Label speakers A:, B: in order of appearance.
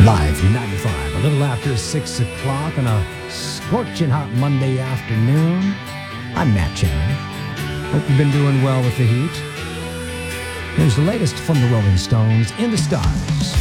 A: Live from 95, a little after 6 o'clock on a scorching hot Monday afternoon. I'm Matt Chandler. Hope you've been doing well with the heat. Here's the latest from the Rolling Stones, In the Stars.